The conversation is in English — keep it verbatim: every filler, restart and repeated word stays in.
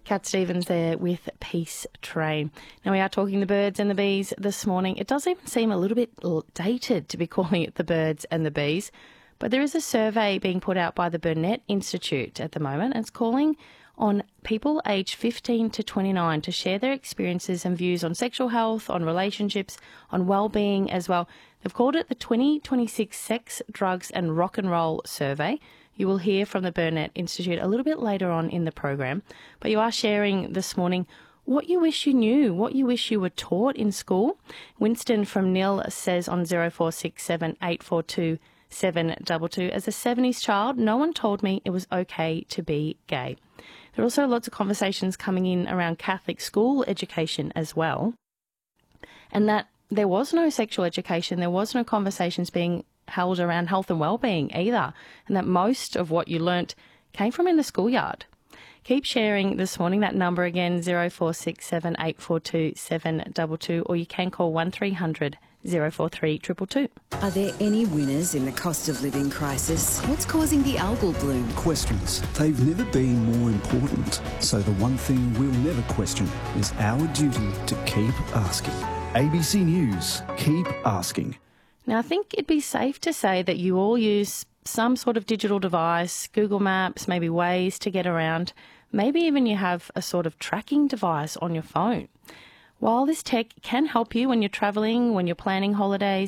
Cat Stevens there with Peace Train. Now we are talking the birds and the bees this morning. It does even seem a little bit dated to be calling it the birds and the bees, but there is a survey being put out by the Burnett Institute at the moment, and it's calling on people aged fifteen to twenty-nine to share their experiences and views on sexual health, on relationships, on well-being as well. They've called it the twenty twenty-six Sex, Drugs and Rock and Roll Survey. You will hear from the Burnett Institute a little bit later on in the program, but you are sharing this morning what you wish you knew, what you wish you were taught in school. Winston from Nil says on zero four six seven eight four two seven two two, as a seventies child, no one told me it was okay to be gay. There are also lots of conversations coming in around Catholic school education as well, and that there was no sexual education, there was no conversations being held around health and well-being either, and that most of what you learnt came from in the schoolyard. Keep sharing this morning. That number again, zero four six seven eight four two seven two two, or you can call one three hundred zero four three two two two. Are there any winners in the cost of living crisis? What's causing the algal bloom? Questions. They've never been more important. So the one thing we'll never question is our duty to keep asking. A B C News. Keep asking. Now, I think it'd be safe to say that you all use some sort of digital device, Google Maps, maybe Waze to get around. Maybe even you have a sort of tracking device on your phone. While this tech can help you when you're travelling, when you're planning holidays,